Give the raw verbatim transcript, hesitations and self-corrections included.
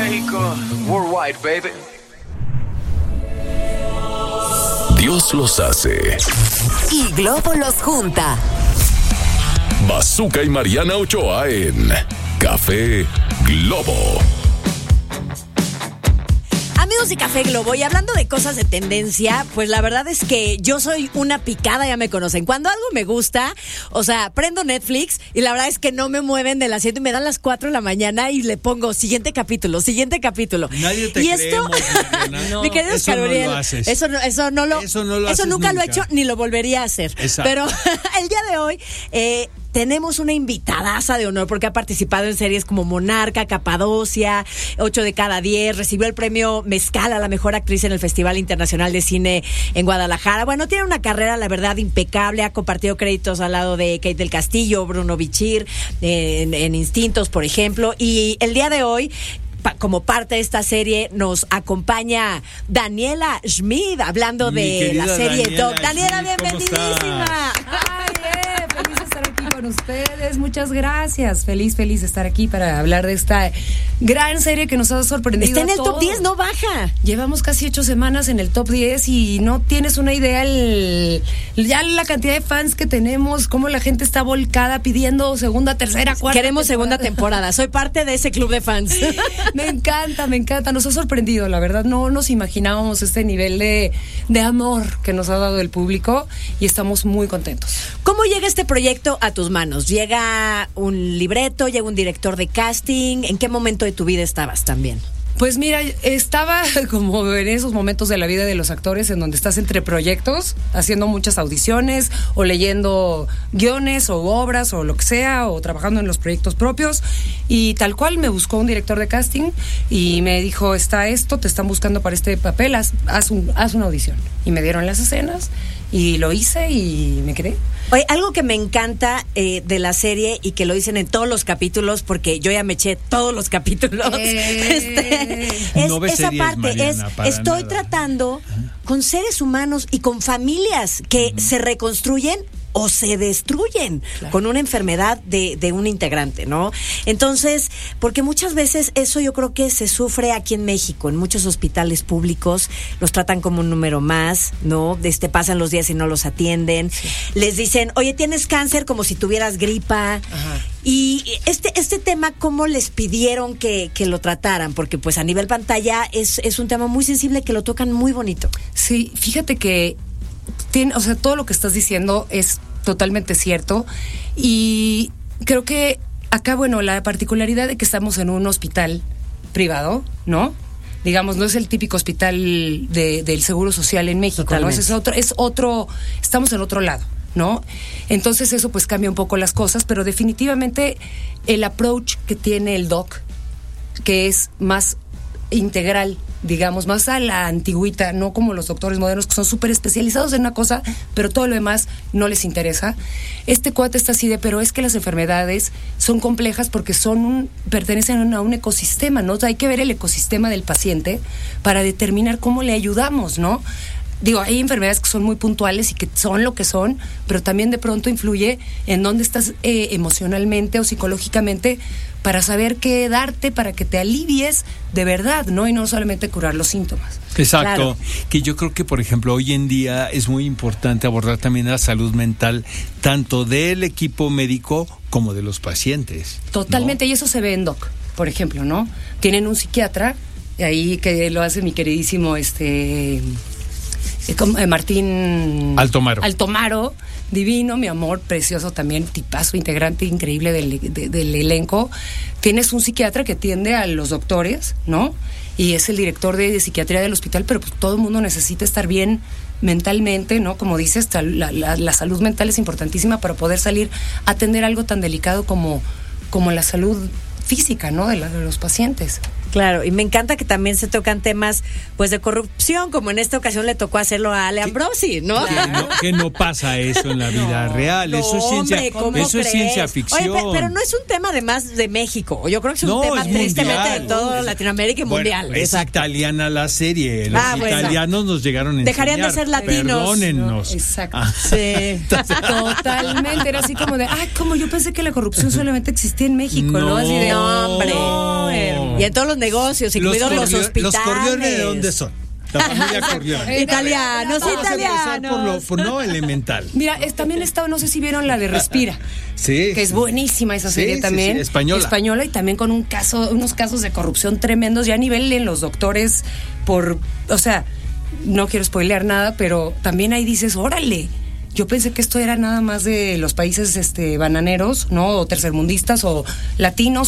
México, worldwide, baby. Dios los hace y Globo los junta. Bazooka y Mariana Ochoa en Café Globo. Amigos de Café Globo, y hablando de cosas de tendencia, pues la verdad es que yo soy una picada, ya me conocen. Cuando algo me gusta, o sea, prendo Netflix y la verdad es que no me mueven del asiento y me dan las cuatro de la mañana y le pongo siguiente capítulo, siguiente capítulo. Nadie te y creemos, esto, no, mi querido eso Oscar Uriel, no lo haces. eso no, eso no lo, eso, no lo eso haces nunca, nunca lo he hecho ni lo volvería a hacer. Exacto. Pero el día de hoy, eh, tenemos una invitadaza de honor porque ha participado en series como Monarca, Capadocia, ocho de cada diez, recibió el premio Mezcal a la mejor actriz en el Festival Internacional de Cine en Guadalajara. Bueno, tiene una carrera, la verdad, impecable, ha compartido créditos al lado de Kate del Castillo, Bruno Bichir, eh, en, en Instintos, por ejemplo, y el día de hoy, como parte de esta serie, nos acompaña Daniela Schmid, hablando Mi de la serie Daniela Doc. Daniela, Schmid, ¿cómo bienvenidísima. Ay, eh, feliz de estar aquí con ustedes. Muchas gracias. Feliz, feliz de estar aquí para hablar de esta gran serie que nos ha sorprendido. Está en el a todos. top diez, no baja. Llevamos casi ocho semanas en el top diez y no tienes una idea el, ya la cantidad de fans que tenemos, cómo la gente está volcada pidiendo segunda, tercera, cuarta. Queremos temporada. segunda temporada. Soy parte de ese club de fans. Me encanta, me encanta. Nos ha sorprendido, la verdad. No nos imaginábamos este nivel de, de amor que nos ha dado el público y estamos muy contentos. ¿Cómo llega este proyecto a tus manos? ¿Llega un libreto? ¿Llega un director de casting? ¿En qué momento de tu vida estabas también? Pues mira, estaba como en esos momentos de la vida de los actores en donde estás entre proyectos, haciendo muchas audiciones o leyendo guiones o obras o lo que sea, o trabajando en los proyectos propios, y tal cual me buscó un director de casting y me dijo, está esto, te están buscando para este papel, haz, haz, un, haz una audición. Y me dieron las escenas y lo hice y me quedé. Oye, algo que me encanta eh, de la serie y que lo dicen en todos los capítulos, porque yo ya me eché todos los capítulos, Eh. este, es No ves esa series, parte, Mariana, es para estoy nada. tratando con seres humanos y con familias que Uh-huh. se reconstruyen o se destruyen Claro. con una enfermedad de, de un integrante, ¿no? Entonces, porque muchas veces eso yo creo que se sufre aquí en México, en muchos hospitales públicos, los tratan como un número más, ¿no? Este, pasan los días y no los atienden. Sí. Les dicen, oye, tienes cáncer, como si tuvieras gripa. Ajá. Y este, este tema, ¿cómo les pidieron que, que lo trataran? Porque pues a nivel pantalla es, es un tema muy sensible que lo tocan muy bonito. Sí, fíjate que tiene, o sea, todo lo que estás diciendo es totalmente cierto y creo que acá, bueno, la particularidad de que estamos en un hospital privado, ¿no? Digamos, no es el típico hospital de, del Seguro Social en México, totalmente. ¿No? Es otro, es otro, estamos en otro lado, ¿no? Entonces eso pues cambia un poco las cosas, pero definitivamente el approach que tiene el doc, que es más integral, digamos, más a la antigüita, no como los doctores modernos que son súper especializados en una cosa, pero todo lo demás no les interesa. Este cuate está así de, pero es que las enfermedades son complejas porque son un, pertenecen a un ecosistema, ¿no? O sea, hay que ver el ecosistema del paciente para determinar cómo le ayudamos, ¿no? Digo, hay enfermedades que son muy puntuales y que son lo que son, pero también de pronto influye en dónde estás eh, emocionalmente o psicológicamente para saber qué darte para que te alivies de verdad, ¿no? Y no solamente curar los síntomas. Exacto, Claro. Que yo creo que, por ejemplo, hoy en día es muy importante abordar también la salud mental, tanto del equipo médico como de los pacientes. Totalmente, ¿no? y eso se ve en Doc, por ejemplo, ¿no? Tienen un psiquiatra, ahí que lo hace mi queridísimo, este... Martín Altomaro. Altomaro, divino, mi amor, precioso también, tipazo, integrante increíble del, de, del elenco. Tienes un psiquiatra que atiende a los doctores, ¿no? Y es el director de, de psiquiatría del hospital, pero pues todo el mundo necesita estar bien mentalmente, ¿no? Como dices, la, la, la salud mental es importantísima para poder salir a atender algo tan delicado como, como la salud física, ¿no? De, la, de los pacientes. Claro, y me encanta que también se tocan temas pues de corrupción, como en esta ocasión le tocó hacerlo a Ale Ambrosi, ¿no? Que no, que no pasa eso en la vida no, real, no, eso es ciencia, hombre, ¿cómo eso crees? es ciencia ficción. Oye, pe- pero no es un tema además de México, yo creo que es un No, tema es tristemente mundial. de todo Latinoamérica y Bueno, mundial. es Exacto. italiana la serie, los Ah, bueno. italianos nos llegaron a Dejarían de enseñar. ser latinos. Perdónennos. No, exacto. Ah. Sí. Totalmente, era así como de, ay, como yo pensé que la corrupción solamente existía en México, ¿no? No. Así de, No, hombre. no, hermano. Y en todos los negocios, incluidos los, Corleo- hospitales. ¿Los Corleone de dónde son? La familia Corleone. Italianos, Vamos a empezar italianos. por lo por no elemental. Mira, es, también está, no sé si vieron la de Respira. Sí. Que es buenísima esa Sí, serie sí, también. sí, española. Española y también con un caso, unos casos de corrupción tremendos, ya a nivel en los doctores por, o sea, no quiero spoilear nada, pero también ahí dices, órale. Yo pensé que esto era nada más de los países este bananeros, ¿no? O tercermundistas o latinos.